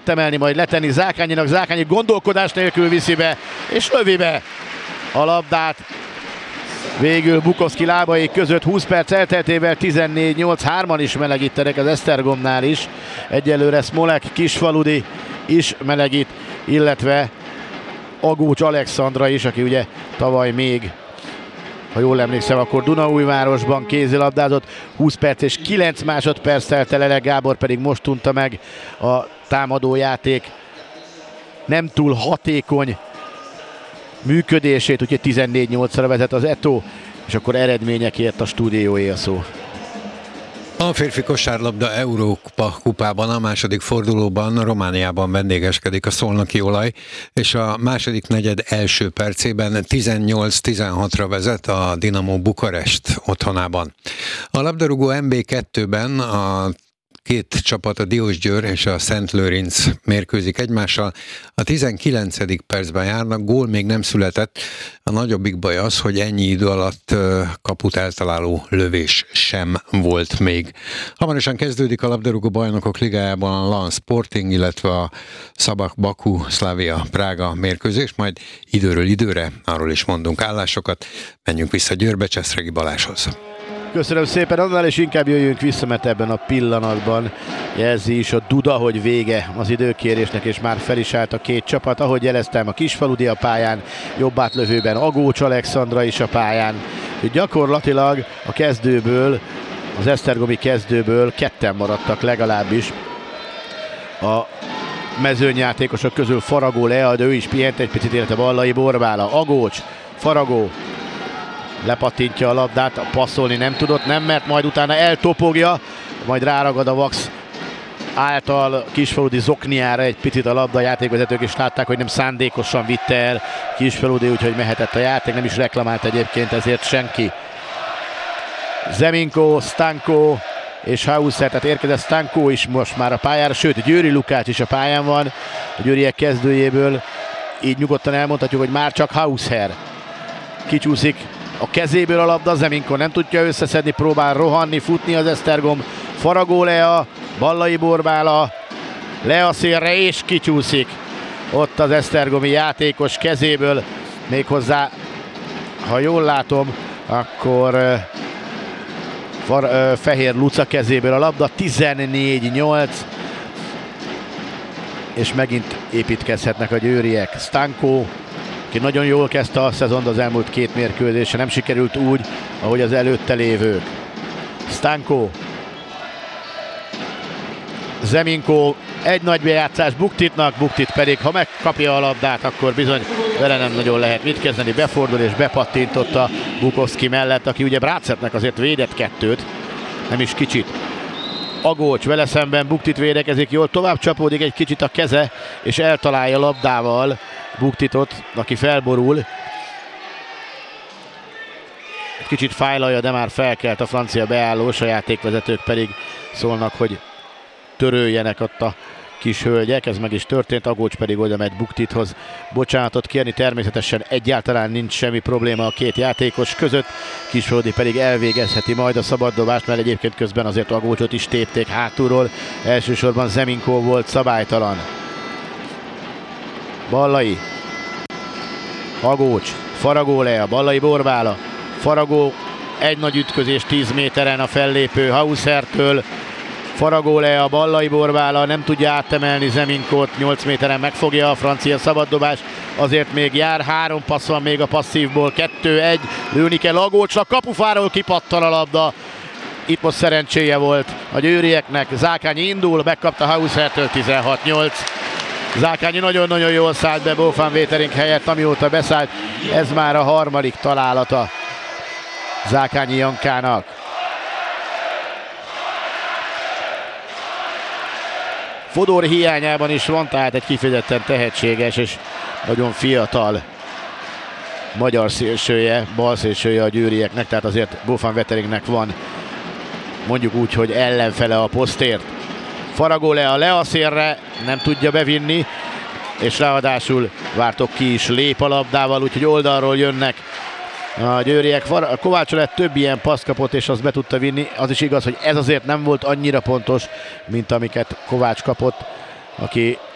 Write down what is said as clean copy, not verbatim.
átemelni, majd letenni Zákányinak. Zákányi gondolkodás nélkül viszi be, és lövi be a labdát. Végül Bukowski lábai között 20 perc elteltével 14-8, 3-an is melegítenek az Esztergomnál is. Egyelőre Smolek Kisfaludi is melegít, illetve Agócs Alexandra is, aki ugye tavaly még, ha jól emlékszem, akkor Dunaújvárosban kézilabdázott. 20 perc és 9 másodperc telt el, Elek Gábor pedig most tunta meg a támadójáték nem túl hatékony működését, úgyhogy 14-8-ra vezet az Eto, és akkor eredményekért a stúdióé a szó. A férfi kosárlabda Európa kupában a második fordulóban Romániában vendégeskedik a Szolnoki Olaj, és a második negyed első percében 18-16-ra vezet a Dinamo Bukarest otthonában. A labdarúgó MB2-ben a két csapat, a Diósgyőr és a Szent Lőrinc mérkőzik egymással. A 19. percben járnak, gól még nem született. A nagyobbik baj az, hogy ennyi idő alatt kaput eltaláló lövés sem volt még. Hamarosan kezdődik a labdarúgó bajnokok ligájában a Lan Sporting, illetve a Szabak Baku Slavia Prága mérkőzés, majd időről időre arról is mondunk állásokat. Menjünk vissza Győrbe, Cseszregi Balázshoz. Köszönöm szépen, annál és inkább jöjjünk vissza, mert ebben a pillanatban jelzi is a Duda, hogy vége az időkérésnek, és már fel is állt a két csapat. Ahogy jeleztem, a Kisfaludi a pályán, jobb átlövőben Agócs Alexandra is a pályán. Gyakorlatilag a kezdőből, az esztergomi kezdőből ketten maradtak legalábbis. A mezőnyjátékosok közül Faragó Lea, de ő is pihent egy picit, illetve Vallai Borbála. Agócs, Faragó lepattintja a labdát, passzolni nem tudott, nem mert, majd utána eltopogja, majd ráragad a Vax által Kisfaludi zokniára egy picit a labda. Játékvezetők is látták, hogy nem szándékosan vitte el Kisfaludi, úgyhogy mehetett a játék, nem is reklamált egyébként ezért senki. Zeminko, Stanko és Hauser, tehát érkezett Stanko is most már a pályára, sőt Győri Lukács is a pályán van, a győriek kezdőjéből, így nyugodtan elmondhatjuk, hogy már csak Hauser. Kicsúszik a kezéből a labda, Zeminko nem tudja összeszedni, próbál rohanni, futni az Esztergom. Faragó Lea, Vallai Borbála, Lea szélre és kicsúszik. Ott az esztergomi játékos kezéből, méghozzá, ha jól látom, akkor Fehér Luca kezéből a labda. 14-8, és megint építkezhetnek a győriek. Stanko, aki nagyon jól kezdte a szezont, az elmúlt két mérkőzése nem sikerült úgy, ahogy az előtte lévők. Stanko, Zeminko, egy nagy bejátszás Buktitnak, Buktit pedig, ha megkapja a labdát, akkor bizony vele nem nagyon lehet mit kezdeni. Befordul és bepattintotta Bukowski mellett, aki ugye Brácetnek azért védett kettőt, nem is kicsit. Agócs vele szemben, Buktit védekezik jól, tovább csapódik egy kicsit a keze, és eltalálja labdával Buktitot, aki felborul. Egy kicsit fájlalja, de már felkelt a francia beállós, a játékvezetők pedig szólnak, hogy töröljenek ott a kis hölgyek, ez meg is történt. Agócs pedig oda megy Buktithoz bocsánatot kérni, természetesen egyáltalán nincs semmi probléma a két játékos között. Kisfaludi pedig elvégezheti majd a szabaddobást, mert egyébként közben azért Agócsot is tépték hátulról, elsősorban Zeminko volt szabálytalan. Vallai, Agócs, Faragó Lea, Vallai Borbála, Faragó, egy nagy ütközés 10 méteren a fellépő Hausertől. Faragó Lea, Vallai Borbála nem tudja átemelni Zeminkót, 8 méteren megfogja a francia szabaddobást, azért még jár, 3 passz van még a passzívból, 2-1, lőni kell Agócsnak, kapufáról kipattan a labda. Itt most szerencséje volt a győrieknek, Zákányi indul, megkapta Hausertől, 16-8. Zákányi nagyon-nagyon jól szállt be Bófán Vétering helyett, amióta beszállt, ez már a harmadik találata Zákányi Jankának. Fodor hiányában is van tehát egy kifejezetten tehetséges és nagyon fiatal magyar szélsője, balszélsője a győrieknek, tehát azért Bófán Véteringnek van mondjuk úgy, hogy ellenfele a posztért. Faragó Lea szélre nem tudja bevinni, és ráadásul Vártok ki is lép a labdával, úgyhogy oldalról jönnek a győriek. Kovács lett több ilyen paszt kapott, és azt be tudta vinni. Az is igaz, hogy ez azért nem volt annyira pontos, mint amiket Kovács kapott, aki